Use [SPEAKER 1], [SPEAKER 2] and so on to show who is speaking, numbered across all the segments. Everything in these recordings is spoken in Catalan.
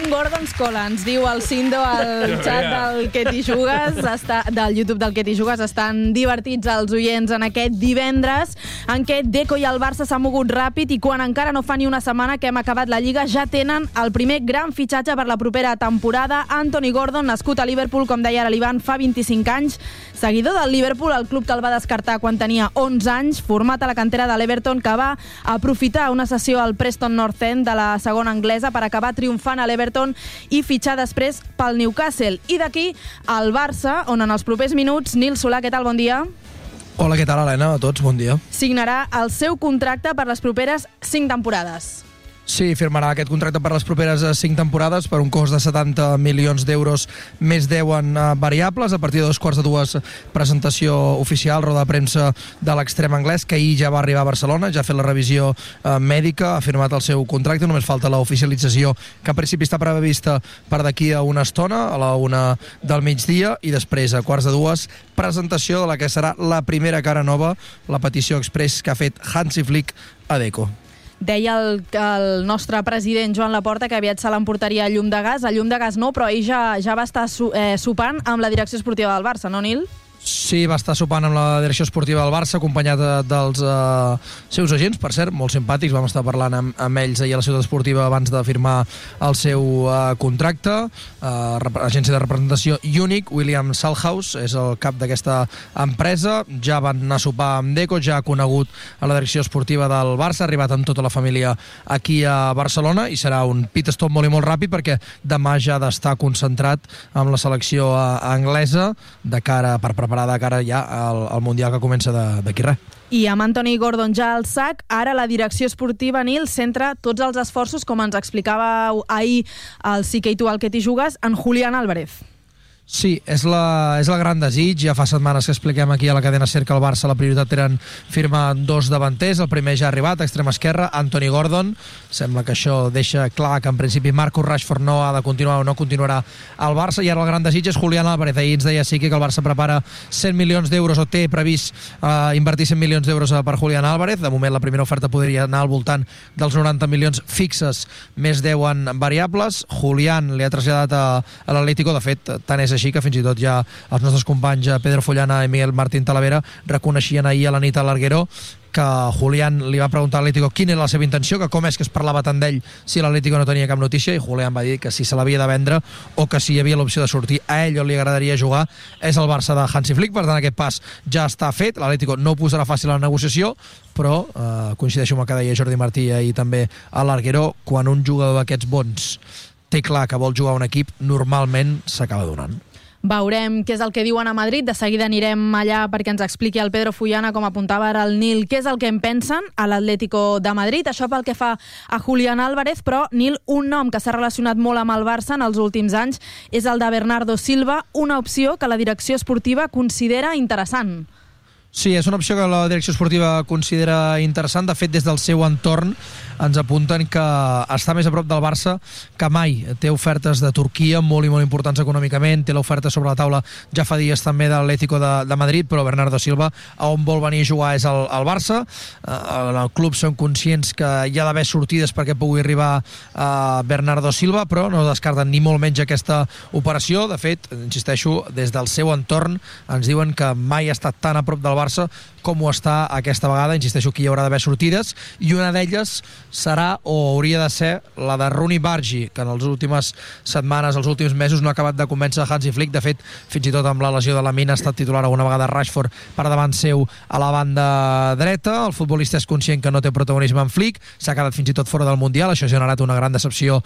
[SPEAKER 1] un Gordon Scola, ens diu el Sindo al xat del Que t'hi jugues, del YouTube del Que t'hi jugues. Estan divertits els oients en aquest divendres en què Deco i el Barça s'han mogut ràpid i quan encara no fa ni una setmana que hem acabat la Lliga ja tenen el primer gran fitxatge per la propera temporada. Anthony Gordon, nascut a Liverpool, com deia ara l'Ivan, fa 25 anys. Seguidor del Liverpool, el club que el va descartar quan tenia 11 anys, format a la cantera de l'Everton, que va aprofitar una sessió al Preston North End de la segona anglesa per acabar triomfant a l'Everton i fitxar després pel Newcastle. I d'aquí al Barça, on en els propers minuts, Nil Solà, què tal? Bon dia.
[SPEAKER 2] Hola, què tal, Helena? A tots, bon dia.
[SPEAKER 1] Signarà el seu contracte per les properes 5 temporades.
[SPEAKER 2] Sí, firmarà aquest contracte per les properes 5 temporades per un cost de 70 milions d'euros més 10 en variables. A partir de 2:15 presentació oficial, roda de premsa de l'extrem anglès, que ahir ja va arribar a Barcelona, ja ha fet la revisió mèdica, ha firmat el seu contracte, només falta l'oficialització, que en principi està prevista per d'aquí a una estona, a la 1 del migdia, i després a 2:15 presentació de la que serà la primera cara nova, la petició express que ha fet Hansi Flick a Deco.
[SPEAKER 1] Deia el nostre president Joan Laporta que aviat se l'emportaria a llum de gas. A llum de gas no, però ell ja va estar sopant amb la direcció esportiva del Barça, no, Nil?
[SPEAKER 2] Sí, va estar sopant amb la direcció esportiva del Barça, acompanyat dels seus agents, per cert, molt simpàtics. Vam estar parlant amb ells ahir a la ciutat esportiva abans de firmar el seu contracte. Agència de representació Unic, William Salthouse, és el cap d'aquesta empresa. Ja van anar a sopar amb Deco, ja ha conegut a la direcció esportiva del Barça, ha arribat amb tota la família aquí a Barcelona i serà un pit stop molt i molt ràpid perquè demà ja ha d'estar concentrat amb la selecció anglesa per preparar de cara ja al Mundial que comença d'aquí res.
[SPEAKER 1] I amb Anthony Gordon ja al sac, ara la direcció esportiva, Nil, centra tots els esforços, com ens explicàveu ahir al Sí que i tu al Que t'hi jugues, en Julián Álvarez.
[SPEAKER 2] Sí, és la gran desig. Ja fa setmanes que expliquem aquí a la cadena SER que el Barça la prioritat eren firmar 2 davanters. El primer ja ha arribat, a extrema esquerra, Anthony Gordon. Sembla que això deixa clar que en principi Marcus Rashford no ha de continuar o no continuarà al Barça, i ara el gran desig és Julián Álvarez. Ahir ens deia sí que el Barça prepara 100 milions d'euros o té previst invertir 100 milions d'euros per Julián Álvarez. De moment la primera oferta podria anar al voltant dels 90 milions fixes més 10 en variables. Julián li ha traslladat a l'Atlético, de fet, tant és així que fins i tot ja els nostres companys Pedro Follana i Miguel Martín Talavera reconeixien ahir a la nit a l'Argueró que Julián li va preguntar a l'Atlético quina era la seva intenció, que com és que es parlava tant d'ell si l'Atlético no tenia cap notícia, i Julián va dir que si se l'havia de vendre o que si hi havia l'opció de sortir a ell on li agradaria jugar és el Barça de Hansi Flick. Per tant, aquest pas ja està fet. L'Atlético no ho posarà fàcil a la negociació, però coincideixo amb el que deia Jordi Martí i també a l'Argueró, quan un jugador d'aquests bons té clar que vol jugar a un equip, normalment s'acaba donant.
[SPEAKER 1] Veurem què és el que diuen a Madrid. De seguida anirem allà perquè ens expliqui el Pedro Follana, com apuntava ara el Nil, què és el que en pensen a l'Atlético de Madrid. Això pel que fa a Julián Álvarez, però, Nil, un nom que s'ha relacionat molt amb el Barça en els últims anys és el de Bernardo Silva, una opció que la direcció esportiva considera interessant.
[SPEAKER 2] Sí, és una opció que la direcció esportiva considera interessant. De fet, des del seu entorn ens apunten que està més a prop del Barça que mai. Té ofertes de Turquia molt i molt importants econòmicament, té l'oferta sobre la taula ja fa dies també de l'Atlético de Madrid, però Bernardo Silva a on vol venir a jugar és al Barça. En el club són conscients que hi ha d'haver sortides perquè pugui arribar a Bernardo Silva, però no descarten ni molt menys aquesta operació. De fet, insisteixo, des del seu entorn ens diuen que mai ha estat tan a prop del Barça com ho està aquesta vegada. Insisteixo que hi haurà d'haver sortides i una d'elles serà o hauria de ser la de Rooney Bargi, que en les últimes setmanes, els últims mesos no ha acabat de convèncer Hansi Flick. De fet, fins i tot amb la lesió de Lamine ha estat titular alguna vegada Rashford per davant seu a la banda dreta. El futbolista és conscient que no té protagonisme en Flick, s'ha quedat fins i tot fora del Mundial, això ha generat una gran decepció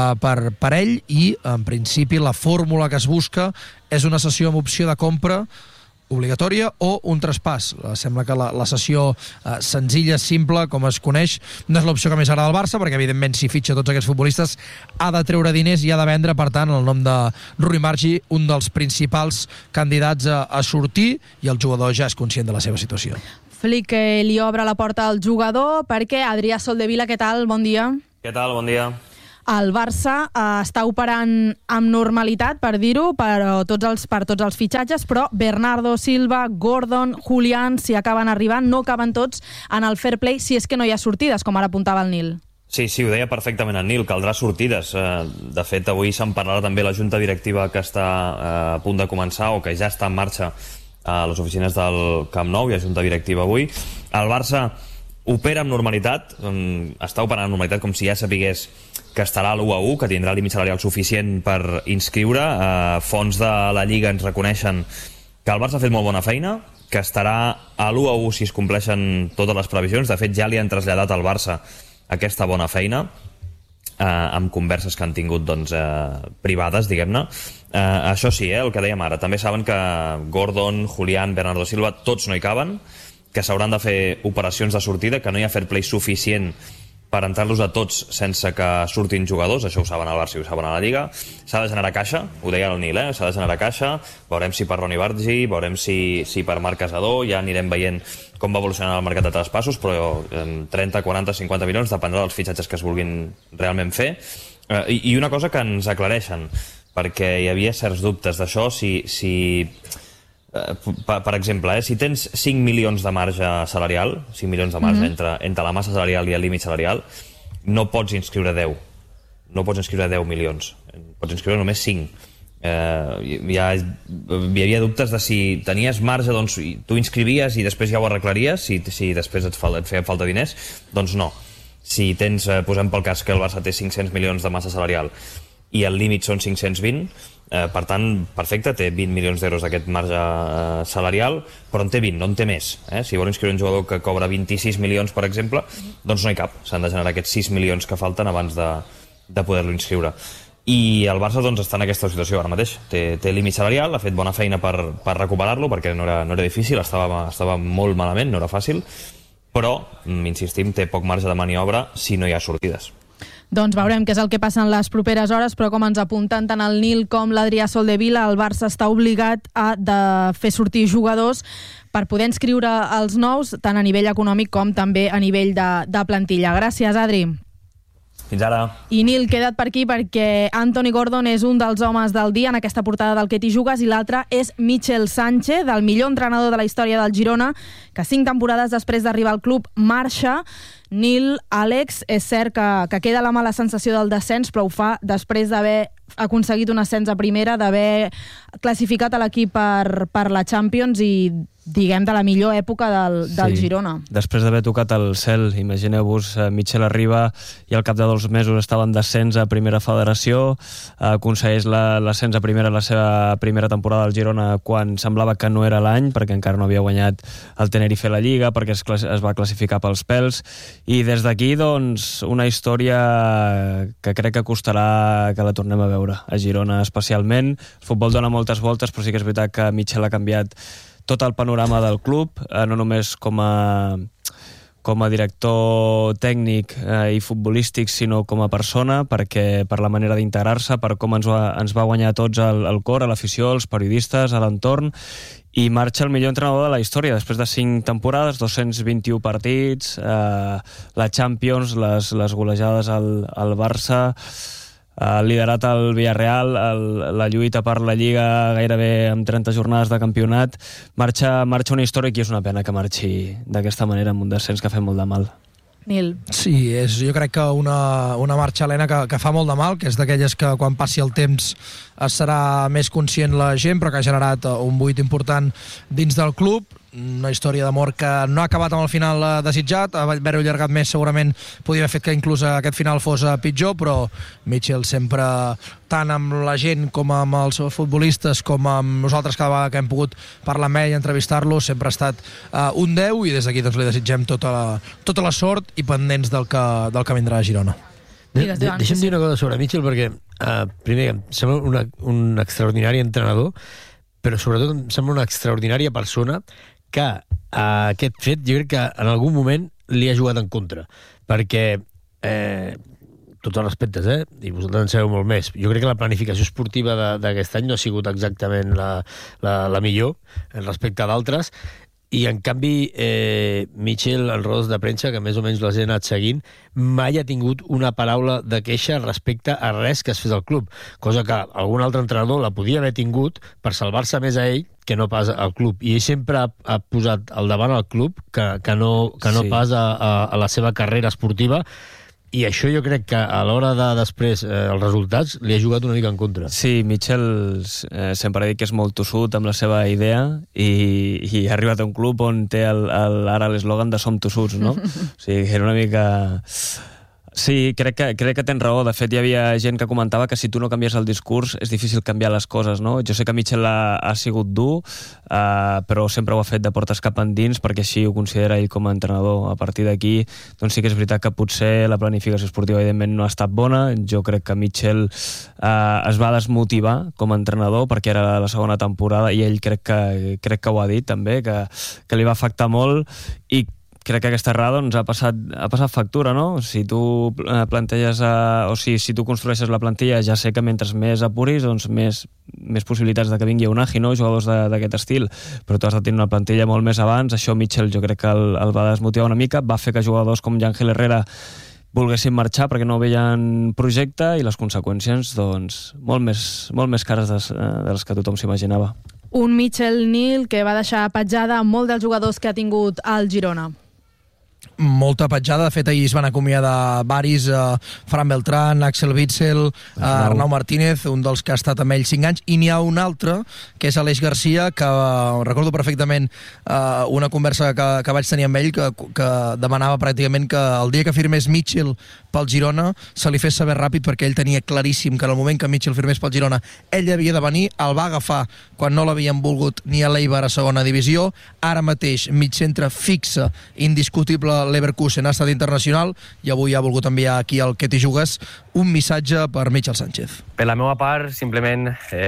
[SPEAKER 2] per ell, i en principi la fórmula que es busca és una cessió amb opció de compra obligatòria o un traspàs. Sembla que la cessió senzilla, simple, com es coneix, no és l'opció que més agrada al Barça, perquè evidentment si fitxa tots aquests futbolistes ha de treure diners i ha de vendre. Per tant, el nom de Rooney Bargi, un dels principals candidats a sortir, i el jugador ja és conscient de la seva situació.
[SPEAKER 1] Flick li obre la porta al jugador perquè Adrià Soldevila, què tal? Bon dia.
[SPEAKER 3] Què tal? Bon dia.
[SPEAKER 1] El Barça està operant amb normalitat, per dir-ho, per tots els fitxatges, però Bernardo Silva, Gordon, Julián, si acaben arribant, no acaben tots en el fair play si és que no hi ha sortides, com ara apuntava el Nil.
[SPEAKER 3] Sí, ho deia perfectament en Nil, caldrà sortides. De fet, avui se'n parlarà també la junta directiva que està a punt de començar o que ja està en marxa a les oficines del Camp Nou. Hi ha junta directiva avui. El Barça opera amb normalitat, està operant amb normalitat com si ja sapigués que estarà a l'1-1, que tindrà límit salarial suficient per inscriure. Fonts de la Lliga ens reconeixen que el Barça ha fet molt bona feina, que estarà a l'1-1 si es compleixen totes les previsions. De fet, ja li han traslladat al Barça aquesta bona feina amb converses que han tingut privades, diguem-ne. Això sí, el que dèiem ara, també saben que Gordon, Julián, Bernardo Silva, tots no hi caben, que s'hauran de fer operacions de sortida, que no hi ha fair play suficient per entrar-los a tots sense que surtin jugadors. Això ho saben al Barça i ho saben a la Lliga. S'ha de generar caixa, ho deia el Nil, s'ha de generar caixa. Veurem si per Ronny Bargi, veurem si per Marc Casador, ja anirem veient com va evolucionar el mercat de traspassos, però 30, 40, 50 milions dependrà dels fitxatges que es vulguin realment fer. I una cosa que ens aclareixen, perquè hi havia certs dubtes d'això, per exemple, si tens 5 milions de marge salarial, 5 milions de marge entre la massa salarial i el límit salarial, no pots inscriure 10. No pots inscriure 10 milions. Pots inscriure només 5. Hi havia dubtes de si tenies marge, doncs tu inscrivies i després ja ho arreglaries, si després et feien falta diners, doncs no. Si tens, posem pel cas que el Barça té 500 milions de massa salarial i el límit són 520, per tant, perfecte, té 20 milions d'euros d'aquest marge salarial, però en té 20, no en té més. Si vol inscriure un jugador que cobra 26 milions, per exemple, doncs no hi cap. S'han de generar aquests 6 milions que falten abans de poder-lo inscriure. I el Barça està en aquesta situació ara mateix. Té límit salarial, ha fet bona feina per recuperar-lo, perquè no era difícil, estava molt malament, no era fàcil, però, insistim, té poc marge de maniobra si no hi ha sortides.
[SPEAKER 1] Doncs veurem què és el que passa en les properes hores, però com ens apunten tant el Nil com l'Adrià Soldevila, el Barça està obligat de fer sortir jugadors per poder inscriure els nous, tant a nivell econòmic com també a nivell de plantilla. Gràcies, Adri.
[SPEAKER 3] Fins ara.
[SPEAKER 1] I Nil, queda't per aquí perquè Anthony Gordon és un dels homes del dia en aquesta portada del Que t'hi jugues i l'altre és Michel Sánchez, el millor entrenador de la història del Girona, que 5 temporades després d'arribar al club marxa. Nil, Àlex, és cert que queda la mala sensació del descens, però ho fa després d'haver aconseguit un ascens a primera, d'haver classificat a l'equip per la Champions i, diguem, de la millor època del Girona.
[SPEAKER 4] Després d'haver tocat el cel, imagineu-vos, Michel arriba i al cap de 2 mesos estava en descens a primera federació, aconsegueix l'ascens a primera la seva primera temporada al Girona quan semblava que no era l'any, perquè encara no havia guanyat el Tenerife a la Lliga, perquè es va classificar pels pèls, i des d'aquí, doncs, una història que crec que costarà que la tornem a veure a Girona especialment. El futbol dona moltes voltes, però sí que és veritat que Michel ha canviat tot el panorama del club, no només com a director tècnic i futbolístic, sinó com a persona, perquè per la manera d'integrar-se, per com ens va guanyar a tots el cor, a l'afició, als periodistes, a l'entorn, i marxa el millor entrenador de la història, després de 5 temporades, 221 partits, la Champions, les golejades al Barça, liderat el Villarreal, la lluita per la Lliga gairebé amb 30 jornades de campionat. Marxa una història i és una pena que marxi d'aquesta manera amb un descens que ha fet molt de mal.
[SPEAKER 1] Nil.
[SPEAKER 2] Sí, jo crec que una marxa, Helena, que fa molt de mal, que és d'aquelles que quan passi el temps serà més conscient la gent, però que ha generat un buit important dins del club. Una història d'amor que no ha acabat amb el final desitjat, haver-ho allargat més segurament podria haver fet que inclús aquest final fos pitjor, però Michel sempre, tant amb la gent com amb els futbolistes com amb nosaltres cada vegada que hem pogut parlar amb ell i entrevistar-lo, sempre ha estat un 10 i des d'aquí doncs, li desitgem tota la sort i pendents del que vindrà a Girona.
[SPEAKER 5] Deixa'm dir una cosa sobre Michel, perquè primer em sembla un extraordinari entrenador, però sobretot em sembla una extraordinària persona que aquest fet jo crec que en algun moment li ha jugat en contra, perquè tots els respectes, i vosaltres en sabeu molt més, jo crec que la planificació esportiva d'aquest any no ha sigut exactament la millor respecte a d'altres, i en canvi Michel en rodes de premsa, que més o menys les he anat seguint, mai ha tingut una paraula de queixa respecte a res que es fes al club, cosa que algun altre entrenador la podia haver tingut per salvar-se més a ell que no pas al club, i ell sempre ha posat al davant al club que no pas a la seva carrera esportiva, I això jo crec que a l'hora de després els resultats li ha jugat una mica en contra.
[SPEAKER 4] Sí, Mitchell sempre ha dit que és molt tossut amb la seva idea i ha arribat a un club on té ara l'eslògan de som tossuts, no? O sigui, era una mica... Sí, crec que tens raó. De fet, hi havia gent que comentava que si tu no canvies el discurs és difícil canviar les coses, no? Jo sé que Mitchell ha sigut dur, però sempre ho ha fet de portes cap endins perquè així ho considera ell com a entrenador. A partir d'aquí, doncs sí que és veritat que potser la planificació esportiva evidentment no ha estat bona. Jo crec que Mitchell es va desmotivar com a entrenador perquè era la segona temporada i ell crec que ho ha dit també, que li va afectar molt i crec que aquesta errada doncs, ha passat factura, no? Si tu planteges, si tu construeixes la plantilla, ja sé que mentre més apuris, doncs més possibilitats de que vingui un Agi, no? Jugadors d'aquest estil, però tu has de tenir una plantilla molt més abans. Això Mitchell jo crec que el va desmotivar una mica, va fer que jugadors com Yangel Herrera volguessin marxar perquè no veien projecte i les conseqüències doncs, molt més cares de les que tothom s'imaginava.
[SPEAKER 1] Un Mitchell Nil que va deixar petjada molt dels jugadors que ha tingut al Girona.
[SPEAKER 2] Molta petjada, de fet ahir es van acomiadar varis, Fran Beltrán, Axel Witsel, Arnau Martínez, un dels que ha estat amb ell 5 anys, i n'hi ha un altre, que és Aleix Garcia, que recordo perfectament una conversa que vaig tenir amb ell, que demanava pràcticament que el dia que firmés Mitchell pel Girona se li fes saber ràpid, perquè ell tenia claríssim que en el moment que Mitchell firmés pel Girona ell havia de venir, el va agafar quan no l'havien volgut ni a l'Eibar a segona divisió. Ara mateix mitjantre fixa, indiscutible, l'Leverkusen ha estat internacional i avui ha volgut enviar aquí al Que t'hi jugues un missatge per Mitchell Sánchez.
[SPEAKER 6] Per la meva part, simplement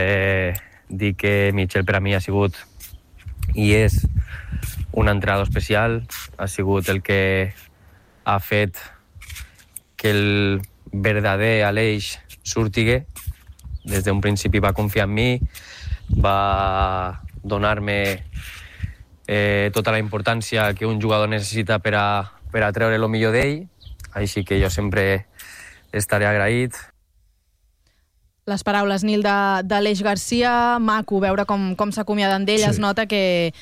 [SPEAKER 6] dir que Mitchell per a mi ha sigut i és un entrenador especial, ha sigut el que ha fet que el verdader Aleix surtigue. Des d'un principi va confiar en mi, va donar-me tota la importància que un jugador necessita per a treure el millor d'ell, així que jo sempre estaré agraït.
[SPEAKER 1] Les paraules, Nil, d'Aleix Garcia, maco veure com s'acomiaden d'ell, sí. Es nota que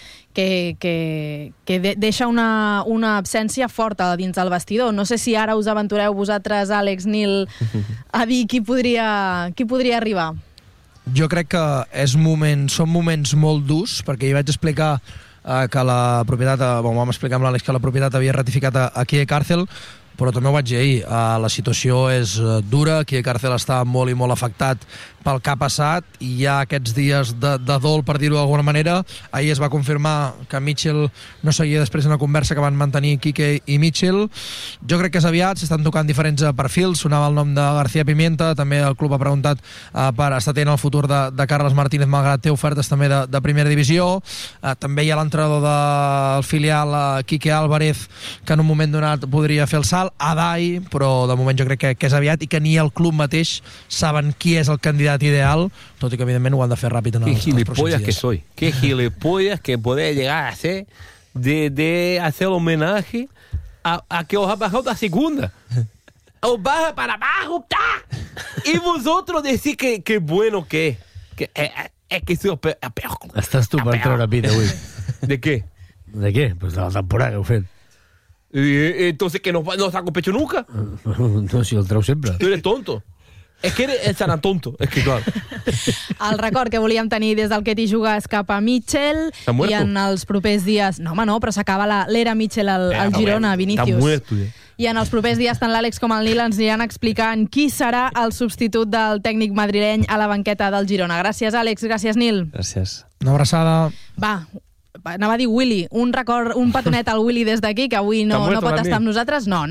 [SPEAKER 1] deixa una absència forta dins del vestidor. No sé si ara us aventureu vosaltres, Àlex, Nil, a dir qui podria arribar.
[SPEAKER 2] Jo crec que són moments molt durs, perquè hi vaig explicar que la propietat, vam explicar amb l'Àlex que la propietat havia ratificat aquí a Càrcel, però també ho vaig dir ahir, la situació és dura, aquí a Càrcel està molt i molt afectat pel que ha passat i hi ha aquests dies de dol, per dir-ho d'alguna manera. Ahir es va confirmar que Mitchell no seguia després una conversa que van mantenir Quique i Mitchell. Jo crec que és aviat, s'estan tocant diferents perfils, sonava el nom de García Pimienta, també el club ha preguntat per estar atent al futur de Carles Martínez, malgrat té ofertes també de primera divisió. També hi ha l'entrenador del filial, Quique Álvarez, que en un moment donat podria fer el salt, Adai, però de moment jo crec que és aviat i que ni el club mateix saben qui és el candidat ideal, tot i que evidentment ho han de fer ràpid en els pròxims dies.
[SPEAKER 7] Que soy. Qué gilipollas que poder llegar a hacer de hacer homenaje a que os ha bajado la segunda. Os baja para abajo, ¡tá! Y vosotros decís que bueno que es que soy peor.
[SPEAKER 5] Estàs tu per treure pit avui.
[SPEAKER 7] ¿De qué?
[SPEAKER 5] De què? Pues de la temporada que heu fet.
[SPEAKER 7] Entonces que no saco pecho nunca.
[SPEAKER 5] No, si el treu sempre.
[SPEAKER 7] Tú eres tonto. És que eres tan tonto, és que clar.
[SPEAKER 1] El record que volíem tenir des del Que t'hi jugues cap a Mitchell i en els propers dies... No, home, no, però s'acaba l'era Mitchell al Girona, Vinícius. I en els propers dies tant l'Àlex com el Nil ens aniran explicant qui serà el substitut del tècnic madrileny a la banqueta del Girona. Gràcies, Àlex. Gràcies, Nil.
[SPEAKER 4] Gràcies.
[SPEAKER 2] Una abraçada.
[SPEAKER 1] Va, anava a dir Willy, un petonet al Willy des d'aquí, que avui no pot estar amb nosaltres. No.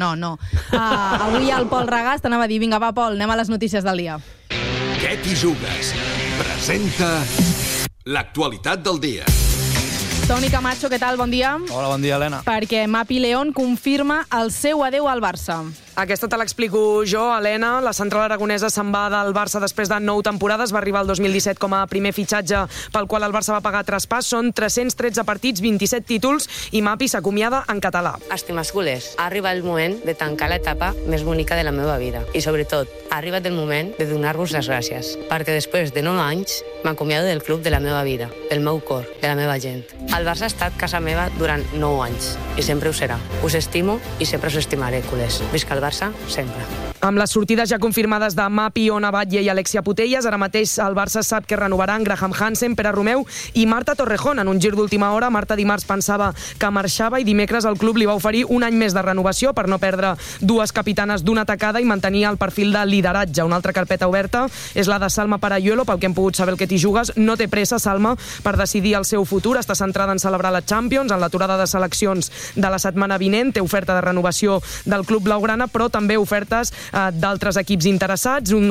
[SPEAKER 1] Avui el Pol Regàs t'anava a dir, vinga, va, Pol, anem a les notícies del dia.
[SPEAKER 8] Què t'hi jugues? Presenta l'actualitat del dia.
[SPEAKER 1] Toni Camacho, què tal? Bon dia.
[SPEAKER 9] Hola, bon dia, Helena.
[SPEAKER 1] Perquè Mapi León confirma el seu adeu al Barça.
[SPEAKER 10] Aquesta te l'explico jo, Helena. La central aragonesa se'n va del Barça després de 9 temporades. Va arribar el 2017 com a primer fitxatge pel qual el Barça va pagar traspàs. Són 313 partits, 27 títols i Mapi s'acomiada en català.
[SPEAKER 11] Estimes culers, ha arribat el moment de tancar l'etapa més bonica de la meva vida. I sobretot, ha arribat el moment de donar-vos les gràcies. Perquè després de 9 anys m'acomiado del club de la meva vida, del meu cor, de la meva gent. El Barça ha estat casa meva durant 9 anys i sempre ho serà. Us estimo i sempre us estimaré, culers. Visca el Barça. Barça sempre.
[SPEAKER 10] Amb les sortides ja confirmades de Mapi, Ona Batlle i Alexia Putellas, ara mateix el Barça sap que renovaran Graham Hansen, Pere Romeu i Marta Torrejón. En un gir d'última hora, Marta dimarts pensava que marxava i dimecres el club li va oferir un any més de renovació per no perdre dues capitanes d'una tacada i mantenir el perfil de lideratge. Una altra carpeta oberta és la de Salma Parayuelo, pel que hem pogut saber el que t'hi jugues. No té pressa, Salma, per decidir el seu futur. Està centrada en celebrar la Champions, en l'aturada de seleccions de la setmana vinent. Té oferta de renovació del club blaugrana, però també ofertes d'altres equips interessats.